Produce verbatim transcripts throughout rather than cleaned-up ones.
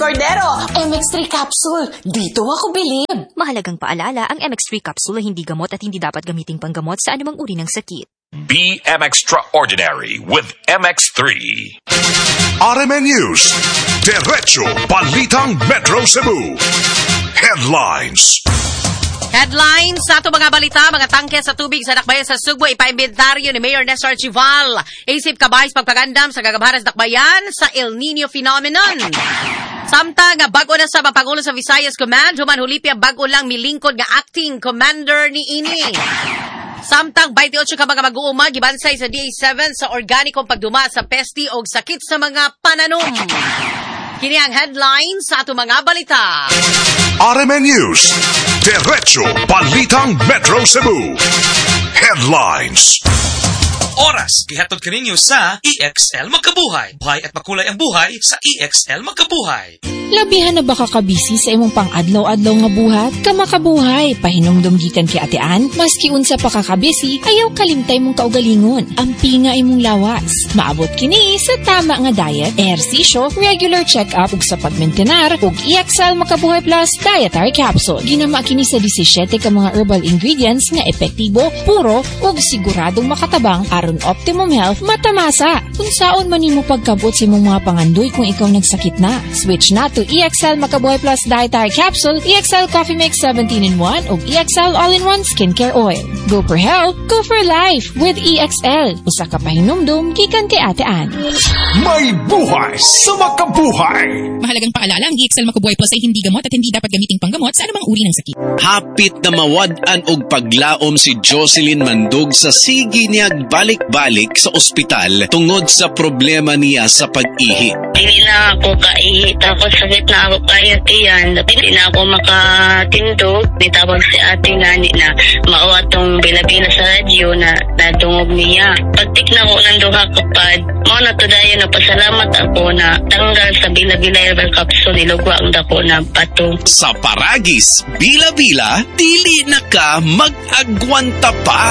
Cordero. M X three capsule. Dito ako bilib. Mahalagang paalala, ang M X three capsule ay hindi gamot at hindi dapat gamiting panggamot sa anumang uri ng sakit. Be M Extraordinary with M X three. R M N News. Diretso Balitang Metro Cebu. Headlines. Headlines sa ito mga balita, mga tangke sa tubig sa Dakbayan sa Sugbo, ipaimbintaryo ni Mayor Nestor Chival. Isip kabayis pagpagandam sa gagabaran sa Dakbayan sa El Nino phenomenon. Samtang nga bago na sa Mapangulo sa Visayas Command, human hulipya bago lang milingkod nga acting commander ni ini. Samtang twenty-eight ka mga mag-uuma, gibansay sa D A seven sa organikong pagduma sa pesti o sakit sa mga pananom. Kini ang headlines sa ato mga balita. R M N News. Diretso Balitang Metro Cebu. Headlines. Oras, gihatod kaninyo sa E X L Magkabuhay. Buhay at makulay ang buhay sa E X L Magkabuhay. Labihan na baka kabisi sa imong pang-adlaw-adlaw nga buhat? Kamakabuhay, pahinumdum gikan kay atean, maski unsa pa kakabisi, ayaw kalimtay mong kaugalingon. Ampinga imong lawas. Maabot kini sa tama nga diet, ehersisyo, regular check-up ug sa pagmentenar ug E X L Makabuhay Plus Dietary Capsule. Ginama kini sa seventeen ka mga herbal ingredients nga epektibo, puro ug siguradong makatabang aron optimum health matamasa. Kung saon man nimo pagkabot sa imong mga pangandoy kung ikaw nagsakit na, switch na to E X L Makabuhay Plus Dietary Capsule, E X L Coffee Mix seventeen in one ug E X L All-in-one Skincare Oil. Go for health, go for life with E X L. Usa ka pahinumdum gikan kay Ate Ann. May buhay sa makabuhay. Mahalagang paalala, ang E X L Makabuhay Plus ay hindi gamot at hindi dapat gamiting panggamot sa anumang uri ng sakit. Hapit na mawad-an og paglaom si Jocelyn Mandug sa sige niyag balik-balik sa ospital tungod sa problema niya sa pag-ihi. Hindi na ako kaihi, tapos sakit na ako kaya tiyan. Hindi na ako makatindog. Nitawag si ate nga na mao atong bila-bila sa radyo na nadungog niya. Pagtikna ko ng duha kapad, mao na to dayon na pasalamat ako na tanggal sa bila-bila herbal capsule, nilugwa ang dako na bato. Sa Paragis, bila-bila, dili na ka mag-agwanta pa.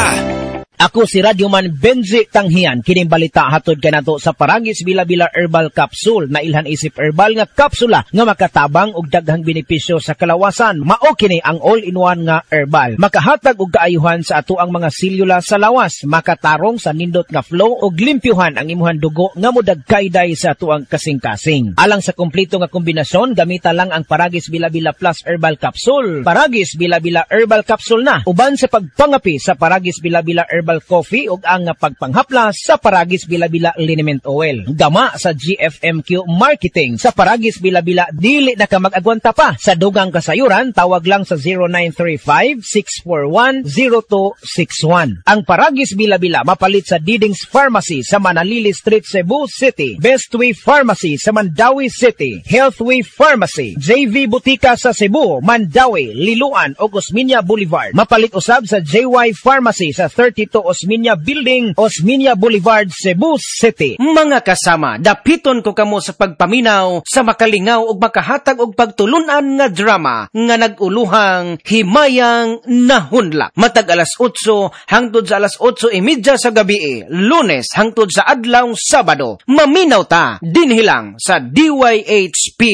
Ako si Radyoman Benji Tanghian, kining balita hatod kanato sa Paragis Bila-Bila Herbal Capsule na ilhan isip herbal nga kapsula nga makatabang og daghang benepisyo sa kalawasan. Mao kini ang all-in-one nga herbal. Makahatag og kaayuhan sa ato ang mga selula sa lawas, makatarong sa nindot nga flow og limpyuhan ang imuhang dugo nga modagkayday sa ato ang kasing-kasing. Alang sa kompleto nga kombinasyon, gamita lang ang Paragis Bila-Bila Plus Herbal Capsule. Paragis Bila-Bila Herbal Capsule na uban sa pagpangapi sa Paragis Bila-Bila Herbal Coffee ug ang pagpanghaplas sa Paragis Bila-Bila Liniment Oil. Gama sa G F M Q Marketing sa Paragis Bila-Bila, dili na ka mag-agwanta pa. Sa dugang kasayuran, tawag lang sa zero nine three five, six four one, zero two six one. Ang Paragis Bila-Bila mapalit sa Diding's Pharmacy sa Manalili Street, Cebu City, Bestway Pharmacy sa Mandawi City, Healthway Pharmacy, J V Butika sa Cebu, Mandawi, Liloan ug Osmeña Boulevard. Mapalit usab sa J Y Pharmacy sa thirty-two Osmeña Building, Osmeña Boulevard, Cebu City. Mga kasama, dapiton ko kamo sa pagpaminaw, sa makalingaw ug makahatag og pagtulunan nga drama nga naguluhang Himayang Nahunlak. Matag alas otso hangtod sa alas otso trenta sa gabi, Lunes hangtod sa adlaw Sabado. Maminaw ta dinhi lang sa D Y H P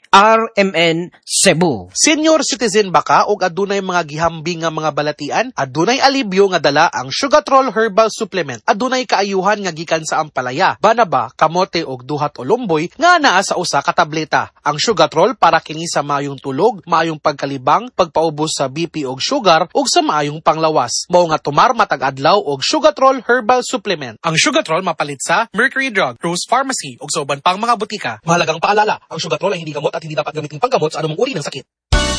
R M N Cebu. Senior citizen ba ka o adunay mga gihambing nga mga balatian? Adunay alibyo nga dala ang Sugatrol Herbal Supplement. Adunay kaayuhan nga gikan sa ampalaya, banaba, kamote og duhat o lumboy nga naa sa usa ka tableta. Ang Sugatrol para kini sa maayong tulog, maayong pagkalibang, pagpaubos sa B P og sugar ug sa maayong panglawas. Mao nga tumar matag adlaw og Sugatrol Herbal Supplement. Ang Sugatrol mapalit sa Mercury Drug, Rose Pharmacy ug sa uban pang mga butika. Mahalagang paalala, ang Sugatrol ay hindi gamot at hindi dapat gamitin panggamot sa anumang uri ng sakit.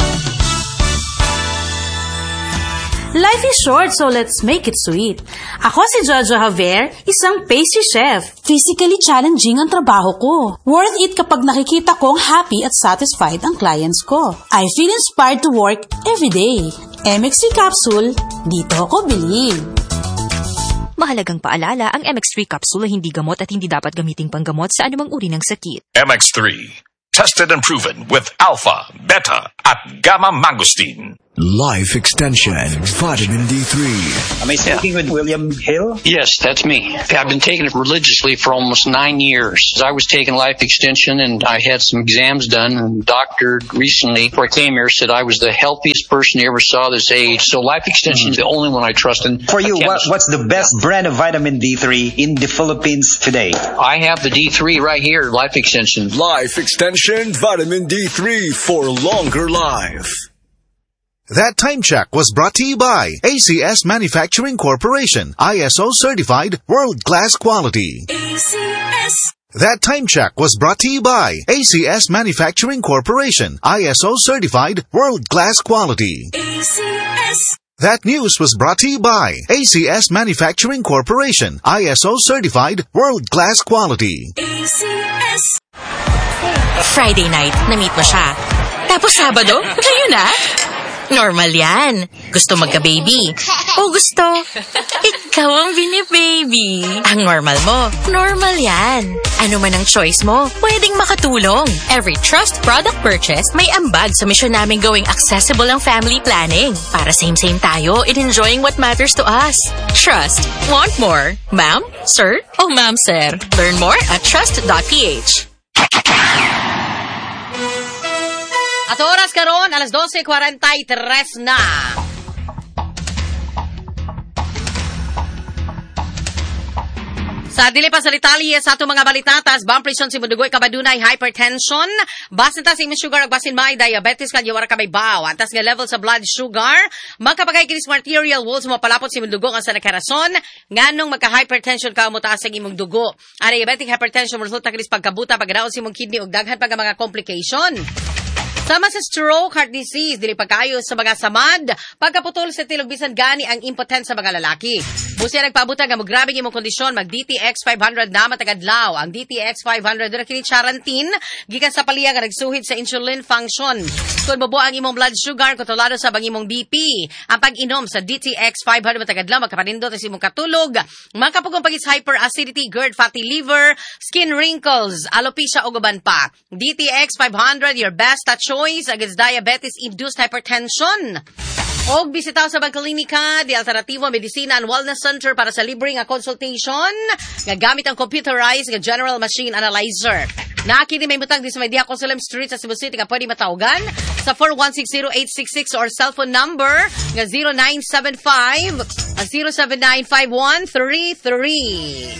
Life is short, so let's make it sweet. Ako si Jojo Javier, isang pastry chef. Physically challenging ang trabaho ko. Worth it kapag nakikita kong happy at satisfied ang clients ko. I feel inspired to work every day. M X three Capsule, dito ako bilib. Mahalagang paalala, ang M X three Capsule ay hindi gamot at hindi dapat gamiting panggamot sa anumang uri ng sakit. M X three. Tested and proven with alpha, beta, at gamma mangosteen. Life Extension Vitamin D three. Am I speaking with William Hill? Yes, that's me. I've been taking it religiously for almost nine years. I was taking Life Extension and I had some exams done, and the doctor recently, before I came here, said I was the healthiest person he ever saw this age. So Life Extension mm-hmm. is the only one I trust. And for you, what, what's the best yeah. brand of vitamin D three in the Philippines today? I have the D three right here, Life Extension. Life Extension Vitamin D three for longer life. That time check was brought to you by A C S Manufacturing Corporation, I S O certified, world-class quality. A C S. That time check was brought to you by A C S Manufacturing Corporation, I S O certified, world-class quality. A C S. That news was brought to you by A C S Manufacturing Corporation, I S O certified, world-class quality. A C S. Friday night, na-meet mo siya. Tapos Sabado, kayo na? Normal yan. Gusto magka-baby. O gusto, ikaw ang bini-baby. Ang normal mo, normal yan. Ano man ang choice mo, pwedeng makatulong. Every Trust product purchase, may ambag sa misyon namin gawing accessible ang family planning. Para same-same tayo in enjoying what matters to us. Trust. Want more? Ma'am? Sir? O ma'am, sir? Learn more at trust dot p h. At oras karon, alas twelve forty-three na. Sa dili pa sa detalye sa ato mga balita, taas bang presyon si Mundugoy kabadunay hypertension, basin ta sa imong sugar ug basin may diabetes kag yawara ka may baw, antas nga level sa blood sugar, magkapagay kinis arterial walls mo palapot si Mundugo ang sa nakarason nganong magka-hypertension ka mo taas ang imong dugo. Ang diabetic hypertension resulta kinis pagkabuta pagdaon si imong kidney ug daghan pa nga mga complication. Sama sa stroke, heart disease, dili pagkayo sa mga samad, pagkaputol sa tilog bisan gani ang impotent sa mga lalaki. Busiya nagpabuta nga mo grabe imong kondisyon, mag D T X five hundred na matagadlaw. Ang D T X five hundred na kini charantin, gikan sa paliya nga nagsuhid sa insulin function. Kung mabuo ang imong blood sugar, kontrolado sa bang imong B P. Ang pag-inom sa D T X five hundred matagadlaw, magkapanindot sa imong katulog, makapugong pagis hyperacidity, GERD, fatty liver, skin wrinkles, alopecia o guban pa. D T X five hundred, your best choice against diabetes-induced hypertension. Og bisitaw sa Bagkalinika, di Alternativo Medicina and Wellness Center para sa libre nga consultation nga gamit ang computerized nga general machine analyzer. Nakini may butang di sa Media Consulem Street sa Cebu City nga pwede matawagan sa four one six zero eight six six or cellphone number nga zero nine seven five zero seven nine five one three three.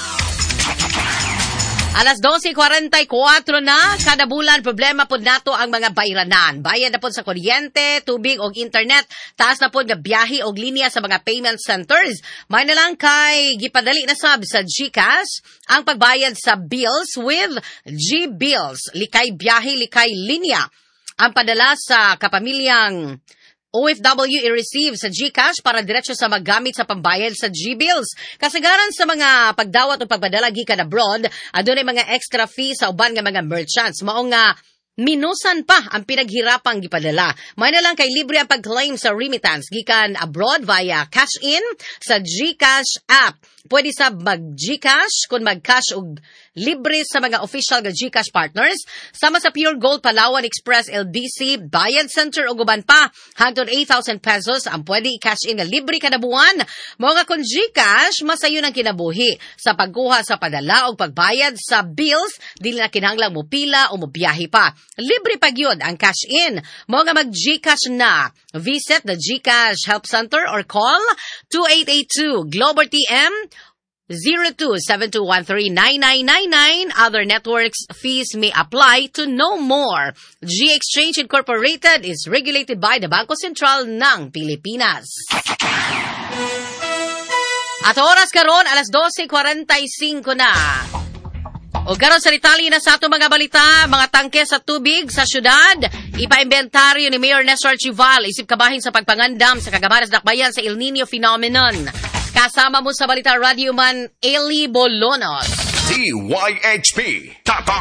Alas twelve forty-four na, kada bulan problema pod nato ang mga bayranan. Bayad na pod sa kuryente, tubig og internet, taas na pod nga biyahe og linya sa mga payment centers. May na lang kay gipadali na sab sa GCash ang pagbayad sa bills with G-Bills. Likay biyahe, likay linya. Ang padala sa kapamilyang O F W i-receive sa GCash para diretso sa maggamit sa pambayad sa G-Bills. Kasagaran sa mga pagdawat o pagpadala gikan abroad, adunay mga extra fee sa uban nga mga merchants. Mao nga minusan pa ang pinaghirapang gipadala. May na lang kay libre ang pag-claim sa remittance gikan abroad via cash in sa GCash app. Pwede sa mag-GCash kung mag-cash og libre sa mga official nga GCash partners. Sama sa Pure Gold Palawan Express L D C, Bayad Center o guban pa, hangtod eight thousand pesos ang pwede i-cash in nga libre kada buwan. Mga kung GCash, masayo ng kinabuhi sa pagkuha sa padala o pagbayad sa bills, dili na kinahanglang mo pila o mo biyahe pa. Libre pa gyud ang cash in. Mga mag-GCash na. Visit the GCash Help Center or call two eight eight two Global T M zero two seven two one three nine nine nine nine. Other networks fees may apply. To know more, G Exchange Incorporated is regulated by the Bangko Sentral ng Pilipinas. At oras karon alas twelve forty-five na. O karon sa detalye na sa ato mga balita, mga tangke sa tubig sa syudad, ipa-inventaryo ni Mayor Nestor Chival isip kabahin sa pagpangandam sa Cagabaras Dakbayan sa El Nino phenomenon. Kasama mo sa balita, Radio Man Eli Bolonos. D Y H P Tatak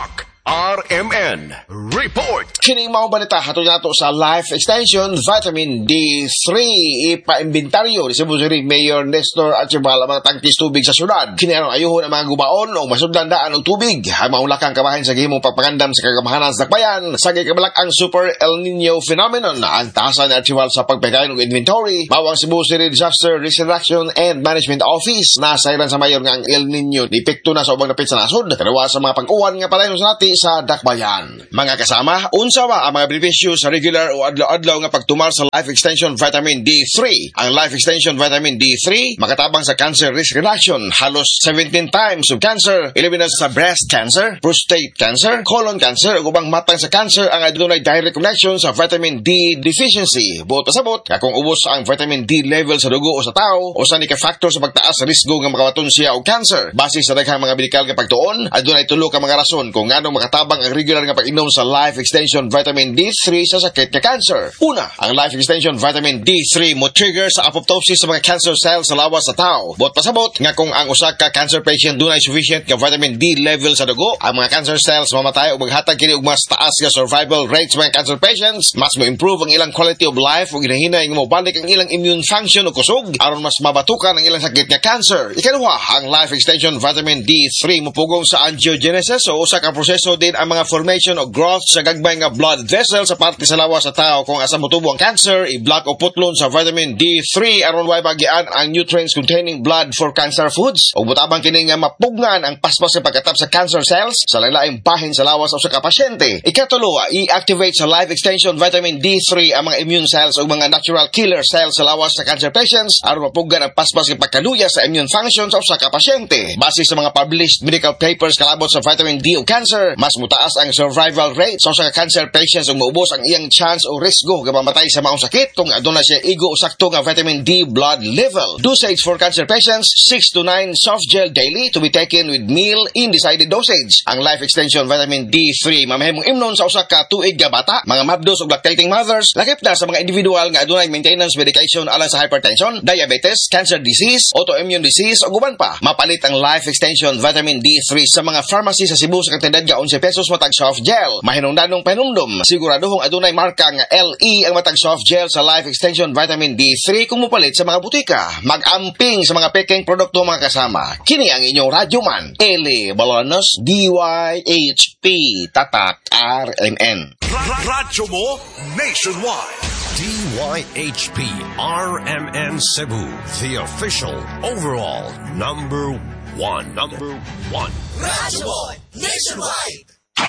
R M N Report. Kining mga balita hatod nato sa Life Extension Vitamin D three ipaimbintaryo ni Cebu City Mayor Nestor Archibald ang mga tangkis tubig sa syudad. Kini aron ayuhon ang mga gubaon o masudlan daan og tubig. Ang maulakang kabahin sa gihimong pagpangandam sa kagamahanan sa dakbayan sa gikabalak ang Super El Nino phenomenon. Ang taasan ni Archibald sa pagpagayon og inventory mao ang Cebu City Disaster Risk Reduction and Management Office na sayran sa mayor nga ang El Nino dipekto na sa ubang dapit sa nasod. Kanawa sa mga pag-uwan nga palayon sa nati sa dakbayan. Mga kasama, unsa ba ang mga benepisyo sa regular o adlaw-adlaw nga pagtumar sa Life Extension Vitamin D three? Ang Life Extension Vitamin D three makatabang sa cancer risk reduction, halos seventeen times of cancer, eleven sa breast cancer, prostate cancer, colon cancer ug ubang matang sa cancer ang adunay direct connection sa vitamin D deficiency. Buot pasabot nga kung ubos ang vitamin D level sa dugo o sa tao, o sa ni ka factor sa pagtaas sa risgo nga makawaton siya og cancer. Base sa daghang mga medikal nga pagtuon, adunay tulo ka mga rason kung nganong makatabang ang regular nga pag-inom sa Life Extension Vitamin D three sa sakit nga cancer. Una, ang Life Extension Vitamin D three mo trigger sa apoptosis sa mga cancer cells sa lawas sa tao. Buot pasabot nga kung ang usa ka cancer patient dunay sufficient nga vitamin D level sa dugo, ang mga cancer cells mamatay ug maghatag kini og mas taas nga survival rates sa mga cancer patients. Mas mo improve ang ilang quality of life ug hinahinay nga mobalik ang ilang immune function o kusog aron mas mabatukan ang ilang sakit nga cancer. Ikaduha, ang Life Extension Vitamin D three mopugong sa angiogenesis o usa ka proseso din ang mga formation o growth sa gagbay nga blood vessel sa parte sa lawas sa tao. Kung asa motubo ang cancer, i-block o putlon sa vitamin D three aron way bagian ang nutrients containing blood for cancer foods o butabang kini nga mapugnan ang paspas sa pagkatap sa cancer cells sa lain-laing bahin sa lawas sa ka pasyente. Ikatulo, i-activate sa Life Extension Vitamin D three ang mga immune cells o mga natural killer cells sa lawas sa cancer patients aron mapugnan ang paspas sa pagkaluya sa immune function sa usa ka pasyente. Base sa mga published medical papers kalabot sa vitamin D o cancer, mas mutaas ang survival rate sa usa ka cancer patients ug maubos ang iyang chance o risgo nga mamatay sa maong sakit kung aduna siya igo o sakto nga vitamin D blood level. Dosage for cancer patients, six to nine soft gel daily to be taken with meal in decided dosage. Ang Life Extension Vitamin D three mamahimong imnon sa usa ka tuig nga bata, mga mabdos ug lactating mothers, lakip na sa mga individual nga adunay maintenance medication alang sa hypertension, diabetes, cancer disease, autoimmune disease ug uban pa. Mapalit ang Life Extension Vitamin D three sa mga pharmacy sa Cebu sa kantidad nga eleven pesos matag soft gel. Mahinungdanong panumdum, siguraduhong adunay marka nga L E ang matag soft gel sa Life Extension Vitamin D three kung mupalit sa mga butika. Mag-amping sa mga peking produkto mga kasama. Kini ang inyong radyoman, Eli Balonos, D Y H P, Tatak, R M N. Radyo mo nationwide. D Y H P R M N Cebu, the official overall number one. Number one. Radyo mo nationwide.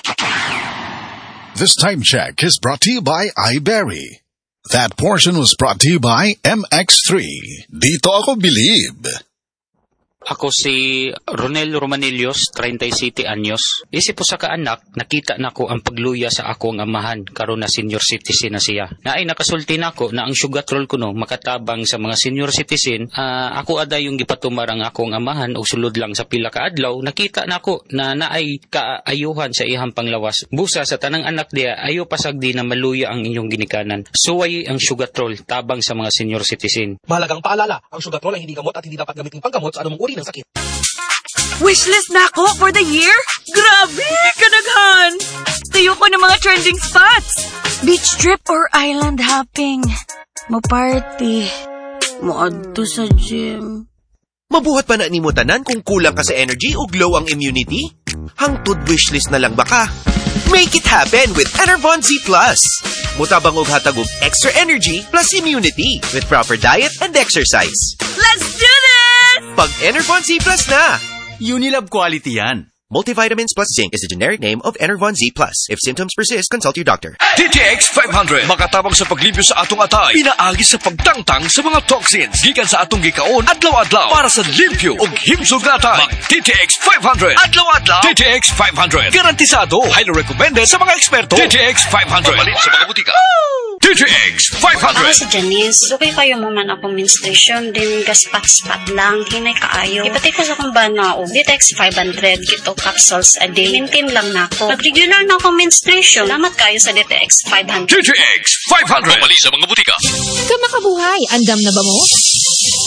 This time check is brought to you by iBerry. That portion was brought to you by M X three. Dito ako believe. Ako si Ronel Romanillos, thirty-seven anyos. Isip po sa kaanak, nakita na ko ang pagluya sa ako ang amahan, karon na senior citizen na siya. Naay nakasulti na ko na ang sugatrol ko no, makatabang sa mga senior citizen. Uh, ako ada yung gipatumar ang akong amahan o sulod lang sa pila ka adlaw. Nakita na ko na naay kaayuhan sa ihang panglawas. Busa sa tanang anak diya, ayo pasagdi na maluya ang inyong ginikanan. Suway ang sugatrol, tabang sa mga senior citizen. Mahalagang paalala, ang sugatrol ay hindi gamot at hindi dapat gamitin panggamot sa anumang uri ng sakit. Wishlist na ako for the year? Grabe, kadaghan! Tuyo ko ng mga trending spots. Beach trip or island hopping. Mo-party. Mo-adto sa gym. Mabuhat pa na ni mo tanan kung kulang ka sa energy o glow ang immunity? Hangtod wishlist na lang baka? Make it happen with Enervon Z Plus. Mutabang og hatag og extra energy plus immunity with proper diet and exercise. Let's do this! Pag Enervon Z Plus na! Unilab quality yan. Multivitamins plus zinc is the generic name of Enervon Z Plus. If symptoms persist, consult your doctor. D T X five hundred. Makatabang sa paglimpyo sa atong atay. Pinaagi sa pagtangtang sa mga toxins. Gikan sa atong gikaon, adlaw-adlaw. Para sa limpyo o himsog na atay. Mag D T X five hundred. Adlaw-adlaw. D T X five hundred. Garantisado. Highly recommended sa mga eksperto. D T X five hundred. Pagbalin sa mga butika. D T X five hundred. Ako si Janice. Sukay kayo mo man akong menstruation. Din gaspat-spat lang. Hinay kaayo. Ipatay ko sa kong banao. D T X five hundred. Kito capsules a day. Maintain lang na ako. Nag-regular na akong menstruation. Salamat kayo sa D T X five hundred. D T X five hundred. Pagbalin sa mga butika. Kamakabuhay. Andam na ba mo?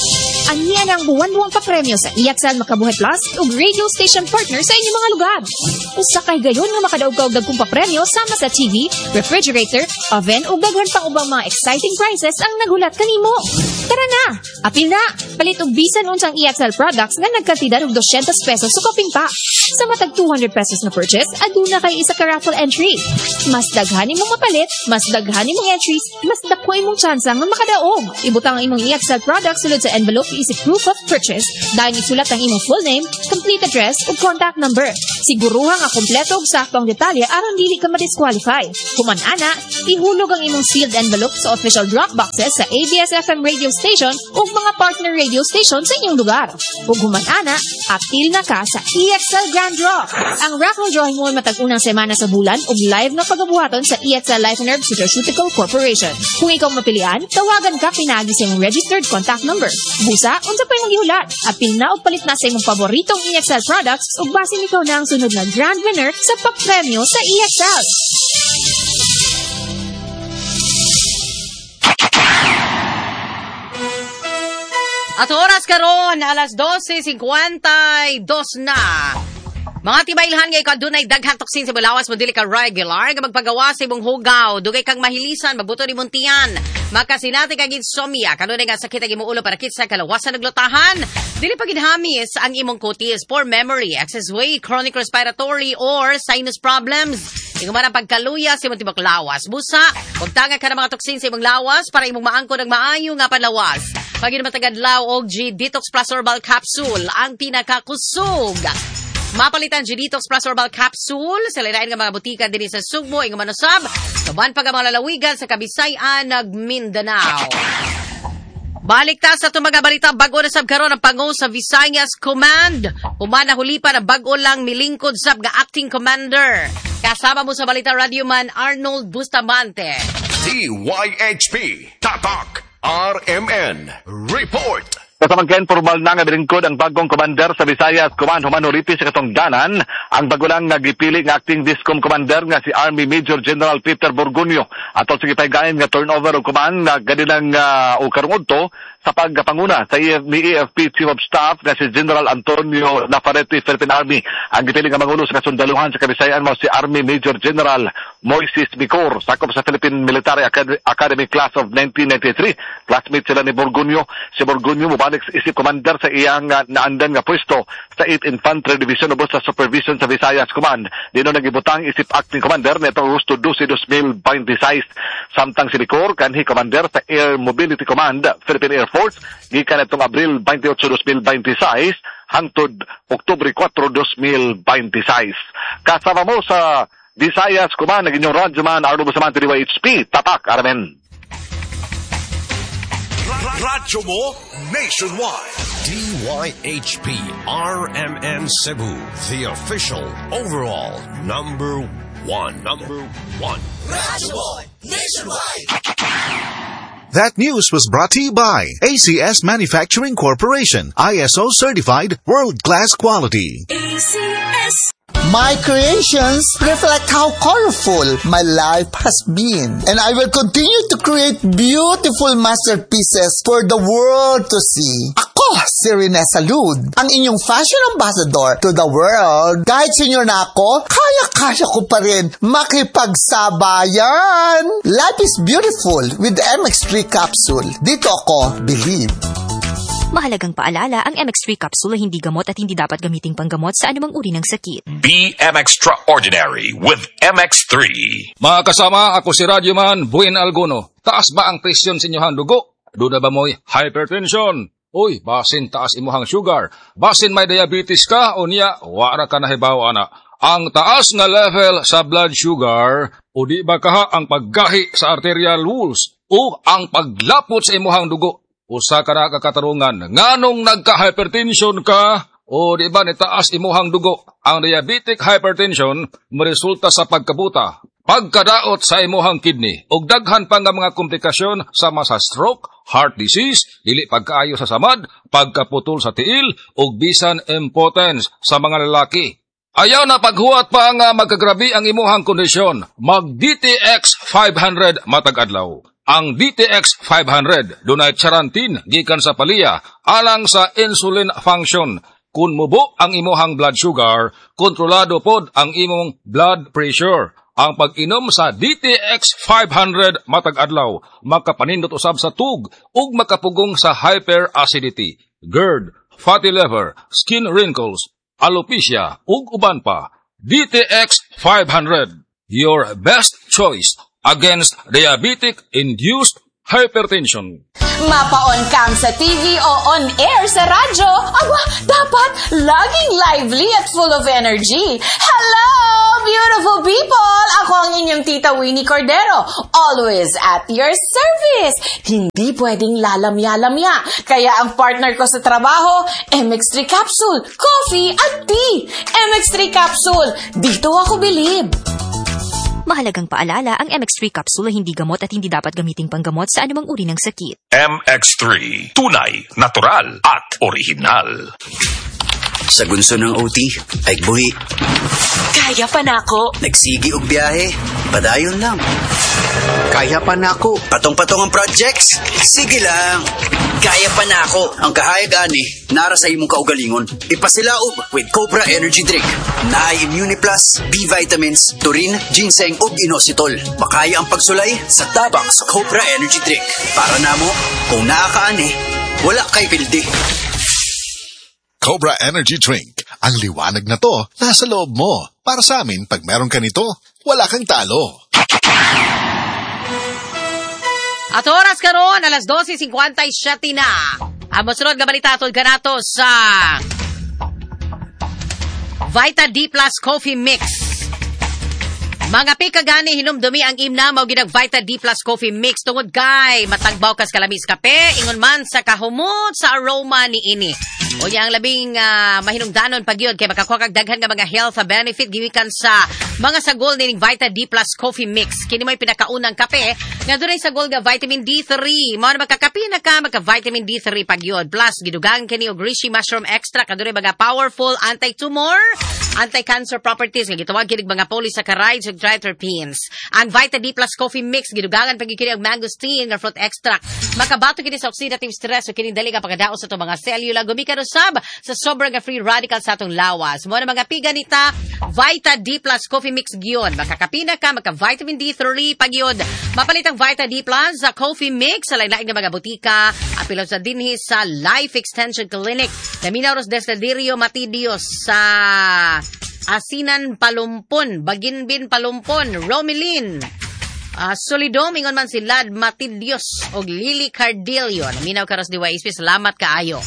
Aniya ang buwan-buwang papremyo sa E X L Makabuhay Plus ug radio station partner sa inyong mga lugar. Usa kay gayon nga makadaog ka og dagkong papremyo sama sa T V, refrigerator, oven ug daghan pang ubang mga exciting prizes ang nagulat kanimo. Tara na! Apil na! Palit og bisan unsang E X L products nga nagkantidad og two hundred pesos sa koping pa. Sa matag two hundred pesos na purchase, aduna kay isa ka raffle entry. Mas daghan imong mapalit, mas daghan imong entries, mas dako imong tsansa nga makadaog. Ibutang ang imong E X L products sulod sa envelope isip proof of purchase. Dahil isulat ang imong full name, complete address ug contact number. Siguruha nga kompleto ug sakto ang detalye aron dili ka ma-disqualify. Human ana, ihulog ang imong sealed envelope sa official drop boxes sa A B S F M radio station ug mga partner radio station sa inyong lugar. Ug human ana, apil na ka sa E X L Grand Draw. Ang raffle drawing mo matag unang semana sa bulan ug live na pagabuhaton sa E X L Life and Herb Nutraceutical Corporation. Kung ikaw mapilian, tawagan ka pinagi sa imong registered contact number. Busa, unsa pa imong gihulat? Apil na og palit na sa imong paboritong E X L products ug basin ikaw na ang sunod na grand winner sa papremyo sa E X L. At oras karon alas twelve fifty-two na. Mga tibailhan nga ikaw dunay daghang toksin sa balawas mo dili ka regular nga magpagawa sa imong hugaw, dugay kang mahilisan, mabuto ni muntian, makasinati kag insomnia, kanunay nga sakit ang imong ulo para kitsa kalawasan naglutahan, dili pa gidhamis ang imong kutis, poor memory, excess weight, chronic respiratory or sinus problems. Iguman ang pagkaluya sa imong tibok lawas. Busa, pagtanga ka ng mga toksin sa imong lawas para imong maangkon ang maayo nga panlawas. Pagin matagadlaw og G Detox Plus Herbal Capsule ang pinakakusog. Mapalitan G Detox Plus Herbal Capsule sa lain nga mga butika dinhi sa Sugbo ing manusab, kaban pa ang mga lalawigan sa Kabisayan nag Mindanao. Balik ta sa itong mga balita, bago na sab karon ang pango sa Visayas Command. Umana huli pa na bago lang milingkod sab nga acting commander. Kasama mo sa balita Radio Man Arnold Bustamante. D Y H P Tatak R M N Report. Kasamangkin, formal na nga bilingkod ang bagong commander sa Visayas Command human uripi sa katungdanan. Ang bago lang nagipili ng acting Discom commander nga si Army Major General Peter Borgonio. Atol sa gipaygain nga turnover og command nga ganilang uh, o karungudto sa pagpanguna sa ni E F P Chief of Staff nga si General Antonio Navarrete, Philippine Army. Ang gipiling nga mangulo sa kasundaluhan sa Kabisayan mo si Army Major General Moises Bicor, sakop sa Philippine Military Academy Class of nineteen ninety-three. Classmate sila ni Borgonio. Si Borgonio mubalik isip commander sa iyang uh, naandan nga pwesto sa eighth Infantry Division ubos sa supervision sa Visayas Command. Dino nagibutang isip acting commander neto Agosto twelve, twenty twenty-six. Samtang si Bicor kanhi commander sa Air Mobility Command, Philippine Air Force, gikan itong Abril twenty-eight, twenty twenty-six hangtod Oktubre four, twenty twenty-six. Kasama mo sa Visayas Command, naging yung Radyo Man Arnold Bustamante D Y H P Tatak Armen. Radyo mo nationwide. D Y H P R M N Cebu, the official overall number one. Number one. Radyo mo nationwide. That news was brought to you by A C S Manufacturing Corporation, I S O certified, world-class quality. A C S. My creations reflect how colorful my life has been, and I will continue to create beautiful masterpieces for the world to see. Ako, si Rene Salud, ang inyong fashion ambassador to the world. Kahit senior na ako, kaya-kaya ko pa rin makipagsabayan. Life is beautiful with M X three capsule. Dito ako, believe. Mahalagang paalala, ang M X three capsule ay hindi gamot at hindi dapat gamiting panggamot sa anumang uri ng sakit. Be M Extraordinary with M X three. Mga kasama, ako si Radio Man Buin Alguno. Taas ba ang presyon sa inyong dugo? Doon ba mo'y hypertension? Uy, basin taas imuhang sugar. Basin may diabetes ka o niya, wala ka nahibaw ana. Ang taas nga level sa blood sugar o di ba kaha ang paggahi sa arterial walls o ang paglapot sa imuhang dugo. Usa ka na kakatarungan, nganong nagka-hypertension ka o di ba nitaas imuhang dugo? Ang diabetic hypertension maresulta sa pagkabuta, pagkadaot sa imuhang kidney, ug daghan pa nga mga komplikasyon sama sa stroke, heart disease, dili pagkaayo sa samad, pagkaputol sa tiil, ug bisan impotence sa mga lalaki. Ayaw na paghuwat pa nga magkagrabi ang imuhang kondisyon. Mag D T X five hundred matag adlaw. Ang D T X five hundred dunay charantin gikan sa palya alang sa insulin function. Kung mubo ang imuhang blood sugar, kontrolado pod ang imong blood pressure. Ang pag-inom sa D T X five hundred matag adlaw makapanindot usab sa tug ug makapugong sa hyperacidity, GERD, fatty liver, skin wrinkles, alopecia ug uban pa. D T X five hundred, your best choice against diabetic-induced hypertension. Mapaon kang sa T V o on-air sa radyo, aba, dapat laging lively at full of energy. Hello, beautiful people! Ako ang inyong tita Winnie Cordero, always at your service. Hindi pwedeng lalamya-lamya, kaya ang partner ko sa trabaho, M X three Capsule, coffee at tea. M X three Capsule, dito ako bilib. Mahalagang paalala, ang M X three capsule ay hindi gamot at hindi dapat gamiting panggamot sa anumang uri ng sakit. M X three, tunay, natural at original. Sa gunso ng O T, ay buhi. Kaya pa nako. Nagsigi og biyahe, padayon lang. Kaya pa nako. Patong-patong ang projects, sige lang. Kaya pa nako. Ang kahayag ani, nara sa imong kaugalingon. Ipasilaog with Cobra Energy Drink. Naay Immuniplus, B-vitamins, taurine, ginseng ug inositol. Makaya ang pagsulay sa tabang sa Cobra Energy Drink. Para namo, kung nakakaani, wala kay pildi. Cobra Energy Drink. Ang liwanag na to, nasa loob mo. Para sa amin, pag meron ka nito, wala kang talo. At oras karon, alas twelve fifty-seven na. Ang masunod nga balita atol kanato sa Vita D Plus Coffee Mix. Mga pika gani hinumdumi ang imna mao ginag Vita D Plus Coffee Mix tungod kay matagbaw kas kalamis kape ingon man sa kahumot sa aroma ni ini. O yang labing uh, mahinungdanon pagyod kay makakuha kag daghan nga mga health benefit giwikan sa mga sagol ning Vita D Plus Coffee Mix. Kini may pinakaunang kape nga dunay sagol nga vitamin D three. Mao na makakape na ka maka vitamin D three pagyod. Plus gidugang kini og reishi mushroom extract kadunay mga powerful anti-tumor, anti-cancer properties nga gitawag kini polysaccharides ug triterpenes. Ang Vita D Plus Coffee Mix gidugangan pag kini og mangosteen nga fruit extract. Makabato kini sa oxidative stress ug kini dali ka pagadaos sa to mga cellular gumikan usab sa sobrang nga free radical sa atong lawas. Mo na mga piga nita Vita D Plus Coffee Mix giyon. Makakapina ka maka vitamin D three pagyod. Mapalit ang Vita D Plus sa Coffee Mix sa lain-lain nga mga butika. Apilo sa dinhi sa Life Extension Clinic. Naminaros Destadirio Matidios sa Asinan Palumpon, Baginbin Palumpon, Romilin, uh, Solidom, ingon man si Lad Matidios og Lily Cardillo. Naminaw karos di Waispi, salamat kaayo.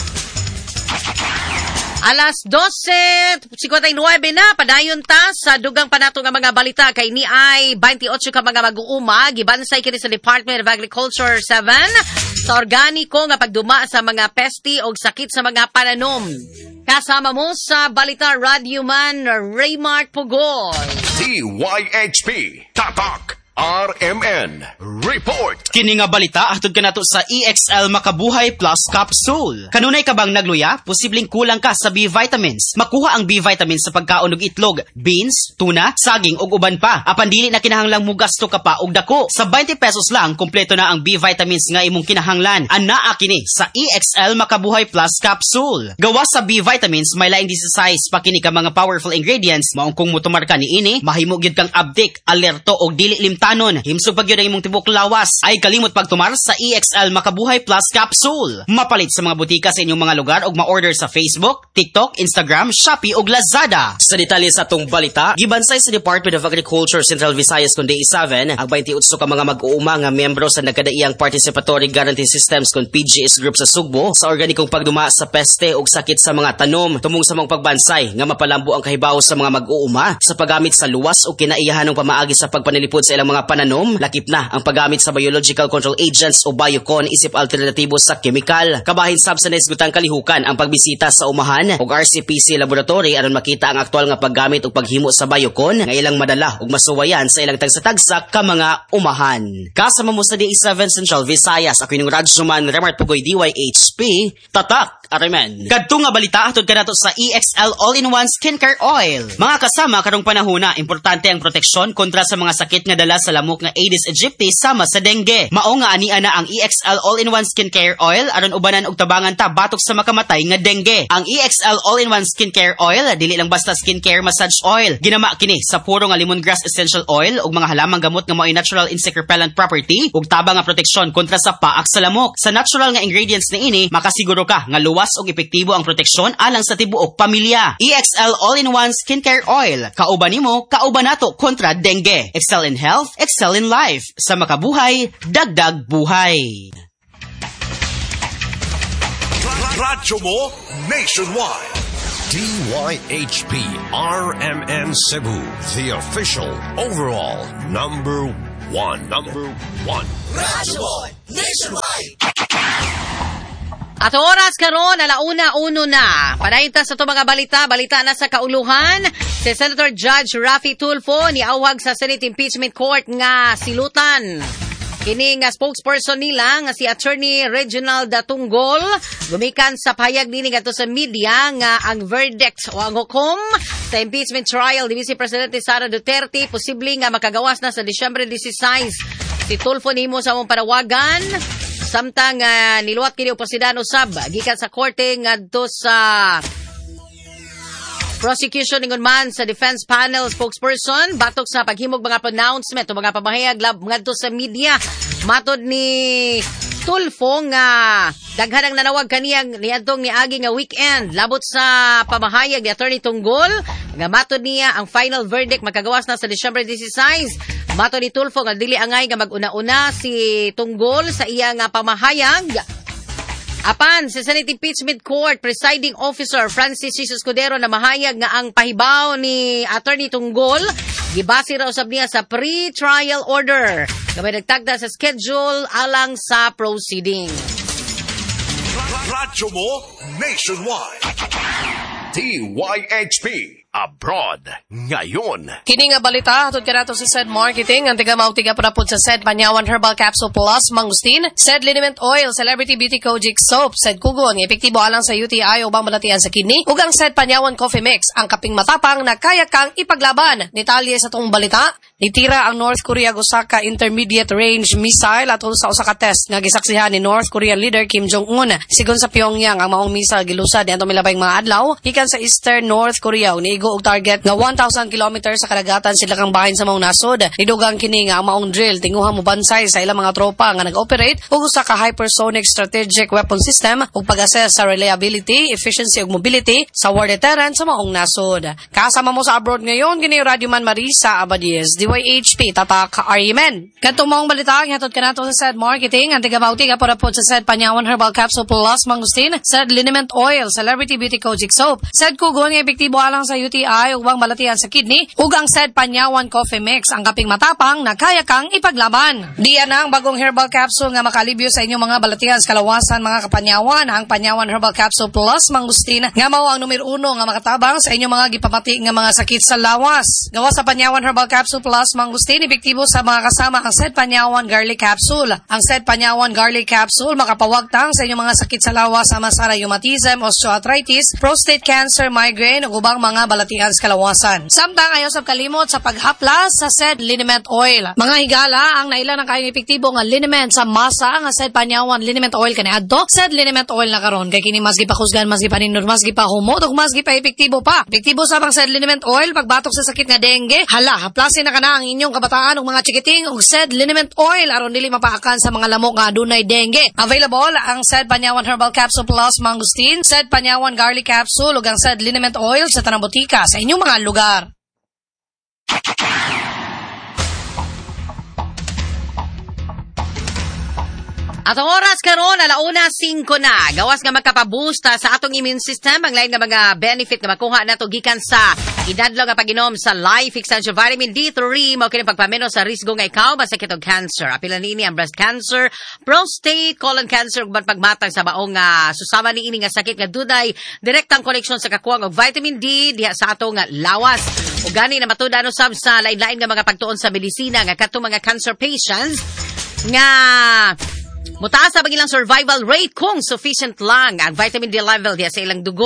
Alas twelve fifty-nine na, padayon ta sa dugang panato nga mga balita kay ni ay twenty-eight ka mga mag-uuma, gibansay kini sa Department of Agriculture seven sa organiko nga pagduma sa mga pesti o sakit sa mga pananom. Kasama mo sa balita Radio Man Raymart Pugol. D Y H P, Tatak. R M N Report. Kini nga balita atod kanato sa E X L Makabuhay Plus Capsule. Kanunay ka bang nagluya? Posibleng kulang ka sa B vitamins. Makuha ang B vitamins sa pagkaon og itlog, beans, tuna, saging ug uban pa. Apan dili na kinahanglang mugasto ka pa og dako. Sa twenty pesos lang kompleto na ang B vitamins nga imong kinahanglan. Anaa kini sa E X L Makabuhay Plus Capsule. Gawa sa B vitamins may laing size pa kini ka mga powerful ingredients. Maong kung mutumar ka niini, mahimo gyud kang update, alerto og dili limta anon, himsog pag yun ang imong tibok lawas, ay kalimot pagtumar sa E X L Makabuhay Plus Capsule. Mapalit sa mga butika sa inyong mga lugar o ma-order sa Facebook, TikTok, Instagram, Shopee o Lazada. Sa detalye sa atong balita, gibansay sa Department of Agriculture Central Visayas kundi Day seven, ang twenty-eight ka mga mag-uuma nga membro sa nagkadaiyang Participatory Guarantee Systems kung P G S Group sa Sugbo sa organikong pagduma sa peste o sakit sa mga tanom tumong sa mga pagbansay nga mapalambo ang kahibaw sa mga mag-uuma sa paggamit sa luwas o kinaiyahan ng pamaagi sa pagpanilipod sa ilang mga pananom. Lakip na ang paggamit sa biological control agents o biocon isip alternatibo sa chemical. Kabahin subsidies gutang kalihukan ang pagbisita sa umahan o R C P C laboratory aron makita ang aktual nga paggamit o paghimo sa biocon nga ilang madala ug masuwayan sa ilang tagsa-tagsa ka mga umahan. Kasama mo sa D seven Central Visayas, ako yung Radyoman Remart Pugoy D Y H P, Tatak Arimen. Kadto nga balita atod kanato sa E X L All-in-One Skincare Oil. Mga kasama karong panahon na importante ang proteksyon kontra sa mga sakit nga dala sa lamok nga Aedes aegypti sama sa dengue. Mao nga ani ana ang E X L All-in-One Skincare Oil aron ubanan og tabangan ta batok sa makamatay nga dengue. Ang E X L All-in-One Skincare Oil dili lang basta skincare massage oil. Ginama kini sa puro nga lemongrass essential oil ug mga halamang gamot nga mao'y natural insect repellent property ug tabang nga proteksyon kontra sa paak sa lamok. Sa natural nga ingredients niini, makasiguro ka nga luwas ug epektibo ang proteksyon alang sa tibuok pamilya. E X L All-in-One Skincare Oil, kauban nimo, kauban nato kontra dengue. Excel in health, excel in life. Sa makabuhay, dagdag buhay. Radyo mo nationwide. D Y H P R M N Cebu, the official overall number one. Number one. Radyo mo nationwide. At oras karon alauna uno na. Panayta sa to mga balita, balita na sa kauluhan. Si Senator Judge Raffy Tulfo niawag sa Senate Impeachment Court nga silutan. Kini nga spokesperson nila nga si Attorney Reginald Tunggol gumikan sa pahayag nini ngadto sa media nga ang verdict o ang hukom sa impeachment trial ni Vice Presidente Sara Duterte posible nga makagawas na sa Disyembre disisays. Si Tulfo nimo sa among panawagan samtang uh, niluwat kini oposidan usab gikan sa korte ngadto sa prosecution ningon man sa defense panel spokesperson batok sa paghimog mga pronouncement o mga pamahayag lab ngadto sa media. Matod ni Tulfo nga daghan ang nanawag kaniyang niadtong niagi nga weekend labot sa pamahayag ni Attorney Tunggol nga matod niya ang final verdict makagawas na sa Disyembre disisays. Matod ni Tulfo nga dili angay nga mag-una-una si Tunggol sa iya nga pamahayag. Apan sa Senate Impeachment Court Presiding Officer Francis C. Escudero na mahayag nga ang pahibaw ni Attorney Tunggol gibase raw usab niya sa pre-trial order kabay nagtagda sa schedule alang sa proceeding. Radyo mo nationwide. D Y H P Abroad ngayon. Kini nga balita hatod kanato sa Said Marketing ang tiga mautiga prapod sa Said Panyawan Herbal Capsule Plus Mangustin, Said Liniment Oil, Celebrity Beauty Kojic Soap, Said Kugon, epektibo alang sa U T I o bang malatian sa kidney, ug ang Said Panyawan Coffee Mix, ang kaping matapang na kaya kang ipaglaban. Detalye sa tong balita, nitira ang North Korea Gosaka Intermediate Range Missile atol sa usa ka test nga gisaksihan ni North Korean leader Kim Jong-un. Sigon sa Pyongyang, ang maong missile gilusad niadtong milabayng mga adlaw gikan sa Eastern North Korea ug niigo og target nga one thousand kilometers sa kadagatan sila kang bahin sa maong nasod. Nidugang kini nga ang maong drill tinguha mo bansay sa ilang mga tropa nga nag-operate ug usa ka hypersonic strategic weapon system ug pag-assess sa reliability, efficiency ug mobility sa war deterrent sa maong nasod. Kasama mo sa abroad ngayon kini Radio Man Marisa Abadies, D Y H P Tatak Arimen. Kadtong maong balita gihatod kanato sa Said Marketing ang tiga-mautiga para po sa Said Panyawan Herbal Capsule Plus Mangustin, Said Liniment Oil, Celebrity Beauty Kojic Soap, Said Kugon nga epektibo alang sa U T I ug bang malatian sa kidney, ug ang Said Panyawan Coffee Mix, ang kaping matapang na kaya kang ipaglaban. Diyan ang bagong herbal capsule nga makalibyo sa inyong mga balatian sa kalawasan mga kapanyawan, ang Panyawan Herbal Capsule Plus Mangustin nga mao ang numero uno nga makatabang sa inyong mga gipamati nga mga sakit sa lawas. Gawa sa Panyawan Herbal Capsule Plus Mangustin, epektibo sa mga kasama ang Said Panyawan Garlic Capsule. Ang Said Panyawan Garlic Capsule makapawagtang sa inyong mga sakit sa lawas sama sa rheumatism, osteoarthritis, prostate cancer, migraine ug ubang mga balatian sa kalawasan. Samtang ayaw sa kalimot sa paghaplas sa Said Liniment Oil. Mga higala ang naila ng kayong epektibo nga liniment sa masa nga Said Panyawan Liniment Oil kaniadto. Said Liniment Oil na karon kay kini mas gipakusgan, mas gipaninor, mas gipahumot ug mas gipa epektibo pa. Epektibo sa pang Said Liniment Oil pagbatok sa sakit nga dengue. Hala, haplasin na kana ang inyong kabataan ug mga chikiting ug Said Liniment Oil aron dili mapaakan sa mga lamok nga adunay dengue. Available ang Said Panyawan Herbal Capsule Plus Mangustin, Said Panyawan Garlic Capsule ug ang Said Liniment Oil sa tanang botika sa inyong mga lugar. At ang oras karon alauna singko na. Gawas nga magkapabusta sa atong immune system ang lain nga mga benefit nga makuha nato gikan sa idadlaw nga pag-inom sa Life Extension Vitamin D three mao kini pagpameno sa risgo nga ikaw masakit og cancer. Apila niini ang breast cancer, prostate, colon cancer ug pagmatag sa baong nga susama niini nga sakit nga dunay direktang koneksyon sa kakuwang og vitamin D diha sa atong nga lawas. Ug gani na matudan usab sa lain-lain nga mga pagtuon sa medisina nga kadtong mga cancer patients nga mutaas ang ilang survival rate kung sufficient lang ang vitamin D level diya sa ilang dugo.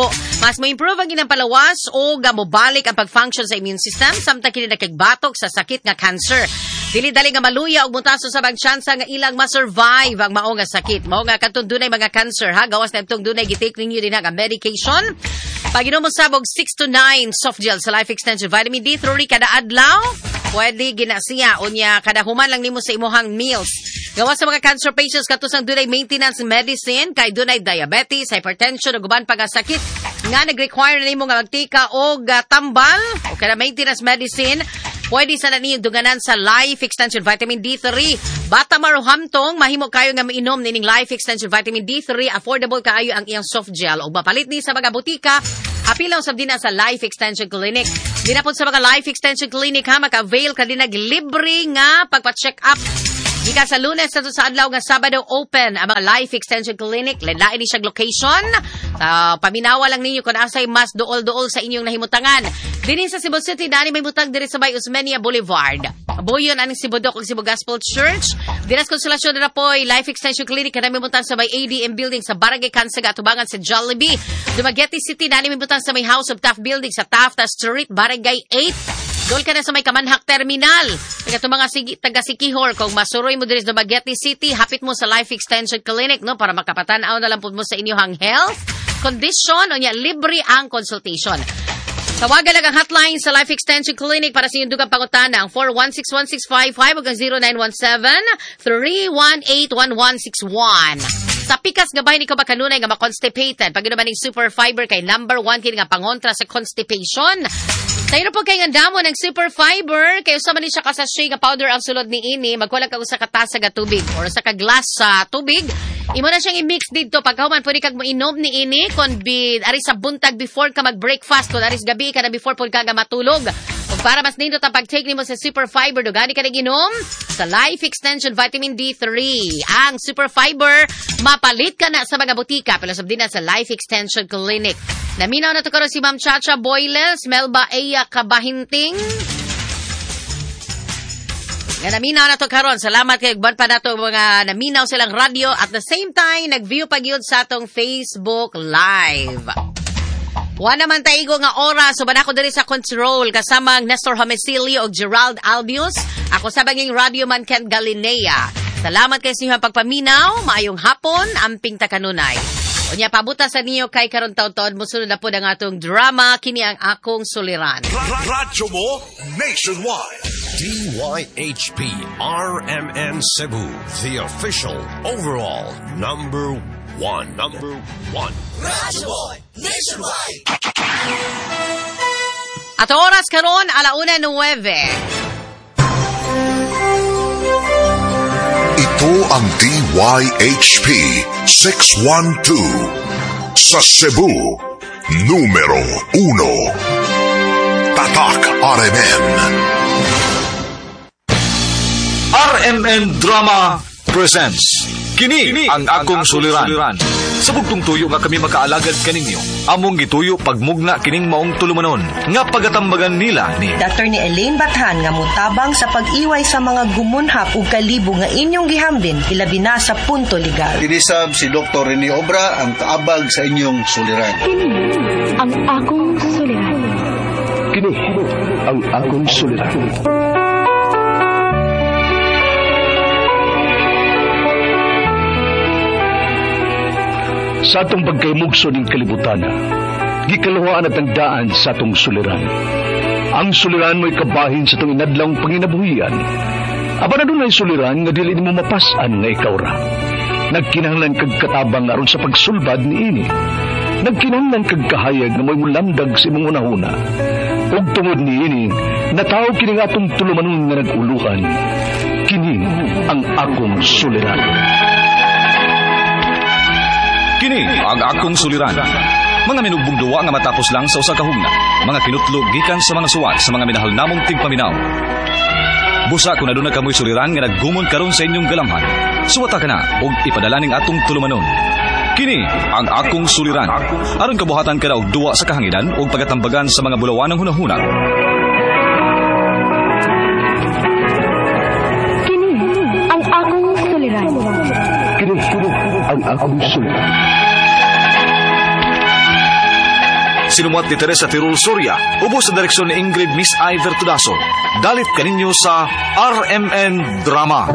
Mas mo improve ang ginang palawas o gamobalik ang pag-function sa immune system samtang kini nakigbatok sa sakit nga cancer. Dili dali nga maluya og mutaso sa bang tsansa nga ilang ma-survive ang mao nga sakit. Mao nga katong dunay mga cancer ha, gawas na itong dunay gitake ninyo din nga medication. Pag inom mo sabog six to nine soft gel sa Life Extension Vitamin D three kada adlaw, pwede ginasiya unya kada human lang nimo sa imuhang meals. Gawas sa mga cancer patients katusang dunay maintenance medicine kay dunay diabetes, hypertension ug uban pa nga sakit nga nag-require na nimo nga magtika og uh, tambal o kada maintenance medicine. Pwede sa naniyong dunganan sa Life Extension Vitamin D three. Bata maruhamtong, mahimo kayo nga mainom nining Life Extension Vitamin D three. Affordable kaayo ang iyang soft gel. O mapalit ni sa mga butika, apilaw sab din na sa Life Extension Clinic. Dinapod sa mga Life Extension Clinic ha, maka-avail ka din nag-libre nga pagpa-check up. Ika sa Lunes sa sa adlaw nga Sabado open ang mga Life Extension Clinic. Lain ni siyang location. Uh, paminawa lang ninyo kung asay mas dool-dool sa inyong nahimutangan. Dinin sa Cebu City, dani may butang diri sa Bay Osmeña Boulevard. Buyon aning Cebu Doc ug Cebu Gospel Church. Dinas Konsolasyon na po'y Life Extension Clinic kanami butang sa Bay A D M Building sa Barangay Kansaga atubangan sa Jollibee. Dumaguete City, dani may butang sa may House of Taft Building sa Taft Street, Barangay eight. Dol ka na sa may Kamanhak Terminal. Ito mga sige, taga-Sikihor, kung masuroy mo diri sa Dumaguete City, hapit mo sa Life Extension Clinic, no, para makapatanaw na lang po mo sa inyong health condition, o niya, libre ang consultation. Tawagan lang ang hotline sa Life Extension Clinic para sa inyong dugang pangutana, ang four one six one six five five o zero nine one seven, three one eight, one one six one. Sa pikas gabay ni ko ba kanunay nga ma-constipated, pag naman yung super fiber kay number one kini nga pangontra sa constipation. Tayo po kay ngandamo ng super fiber, kayo sa man siya kasashay nga powder ang sulod ni ini, magwala ka usa ka tasa ga tubig or sa ka glass sa tubig. Imo na siyang i-mix dito pagkahuman pwede kag moinom ni ini kon bid ari sa buntag before ka mag-breakfast kon ari sa gabi ka na before pud ka ga matulog. Ug para mas nindot ang pag-take nimo sa super fiber dugani ka naginom sa Life Extension Vitamin D three. Ang super fiber mapalit ka na sa mga butika pero sabdi na sa Life Extension Clinic. Naminaw na to karon si Ma'am Chacha Boyle, smell ba Eya Kabahinting? Nga naminaw na to karon. Salamat kay Gban pa nato mga naminaw silang radio at the same time nag-view pa gyud sa atong Facebook Live. Wa naman taigo nga oras so banako diri sa control kasama ang Nestor Homicilio ug Gerald Albius. Ako sa banging radio man Ken Galinea. Salamat kay sa inyong pagpaminaw, maayong hapon, amping ta kanunay. Unya pabuta sa niyo kay karon taon-taon mosunod na po ang atong drama kini ang akong suliran. Radyo mo nationwide. D Y H P R M N Cebu, the official overall number one. Number one. Radyo mo nationwide. At oras karon alauna nuwebe. Ito ang D Y H P six one two sa Cebu, numero uno. Tatak R M N. R M N Drama presents Kini, Kini ang akong suliran. Sa bugtong tuyo nga kami makaalagad kaninyo, among gituyo pagmugna kining maong tulumanon nga pagatambagan nila ni Doctor ni Elaine Bathan nga mutabang sa pag-iway sa mga gumunhap ug kalibo nga inyong gihambin ilabi na sa punto legal. Inisab si Doktor Rene Obra ang kaabag sa inyong suliran. Kini ang akong suliran. Kini ang akong suliran. Sa atong pagkaymugso ng kalibutan, gikalawaan at ang daan sa atong suliran. Ang suliran mo'y kabahin sa itong inadlang panginabuhian. Aba na doon ay suliran nga dili mo mapasan nga ikaw ra. Nagkinahanglan kag katabang aron sa pagsulbad ni ini. Nagkinahanglan kag kahayag na mo'y mulamdag sa imong unahuna. Ug tungod ni ini, natawag kini nga atong tulumanon nga nag-uluhan. Kini ang akong suliran. Kini ang akong suliran. Mga minugbong duwa nga matapos lang sa usa ka hugna. Mga kinutlog gikan sa mga suwat sa mga minahal namong tigpaminaw. Busa kung aduna kamoy suliran nga naggumon karon sa inyong galamhan. Suwata ka na og ipadala ning atong tulumanon. Kini ang akong suliran. Aron kabuhatan ka na og duwa sa kahanginan og pagatambagan sa mga bulawan ng hunahuna. Kini ang akong suliran. Kini ang akong suliran. Sinumat ni Teresa Tirul Soria, ubos sa direksyon ni Ingrid Miss Iver Tudaso. Dalit kaninyo sa R M N Drama.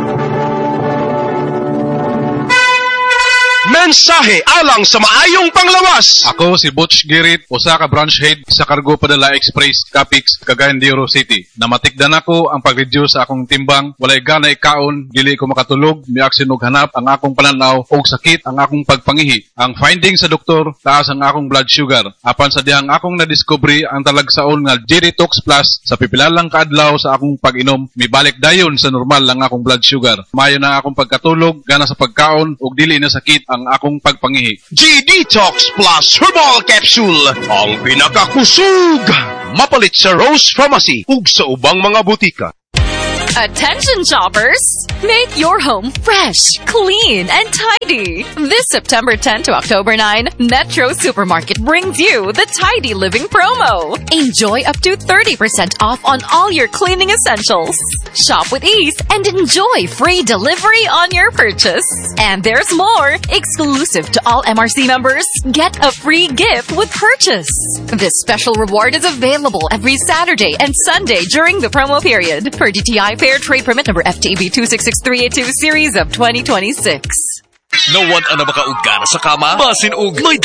Mensahe alang sa maayong panglawas. Ako si Butch Girit, usa ka branch head sa Cargo Padala Express, Capix, Cagayan de Oro City. Namatikdan ako ang pag-reduce sa akong timbang, walay gana ikaon, dili ko makatulog, miaksin og hanap ang akong pananaw og sakit ang akong pagpangihi. Ang finding sa doktor, taas ang akong blood sugar. Apan sa dihang akong nadiskubre ang talagsaon nga G-Detox Plus sa pipilalang kaadlaw sa akong pag-inom, mibalik dayon sa normal lang akong blood sugar. Mayo na akong pagkatulog, gana sa pagkaon ug dili na sakit ang akong pagpangihi. G-Detox Plus Herbal Capsule, ang pinakakusog. Mapalit sa Rose Pharmacy ug sa ubang mga butika. Attention shoppers! Make your home fresh, clean, and tidy. This September tenth to October ninth, Metro Supermarket brings you the Tidy Living promo. Enjoy up to thirty percent off on all your cleaning essentials. Shop with ease and enjoy free delivery on your purchase. And there's more! Exclusive to all M R C members, get a free gift with purchase. This special reward is available every Saturday and Sunday during the promo period per D T I Fair Trade Permit number F T B two six six three eight two series of twenty twenty-six. Nawan ang nabakaugana sa kama, basin og may